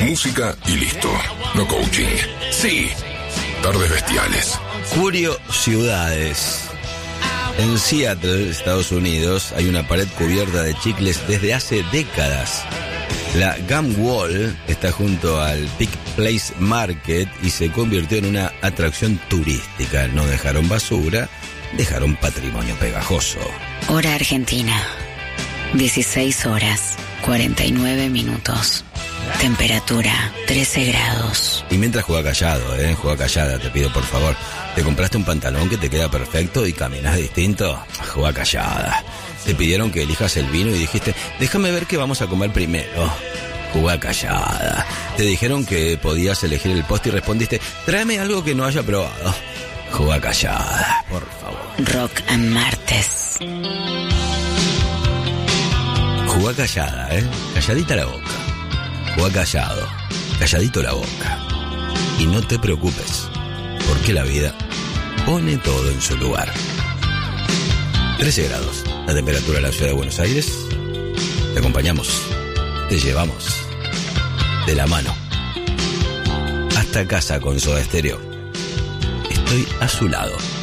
música y listo. No coaching. Sí. Tardes bestiales. Curiosidades. En Seattle, Estados Unidos, hay una pared cubierta de chicles desde hace décadas. La Gum Wall está junto al Pig Place Market y se convirtió en una atracción turística. No dejaron basura, dejaron patrimonio pegajoso. Hora Argentina. 16 horas, 49 minutos. Temperatura, 13 grados. Y mientras juega callado, juega callada, te pido por favor. ¿Te compraste un pantalón que te queda perfecto y caminas distinto? Juega callada. Te pidieron que elijas el vino y dijiste, déjame ver qué vamos a comer primero. Juega callada. Te dijeron que podías elegir el postre y respondiste, tráeme algo que no haya probado. Juega callada, por favor. Rock and martes. Juega callada, calladita la boca. Juega callado, calladito la boca. Y no te preocupes, porque la vida pone todo en su lugar. 13 grados, la temperatura de la ciudad de Buenos Aires. Te acompañamos, te llevamos de la mano hasta casa con Soda Stereo. Estoy a su lado.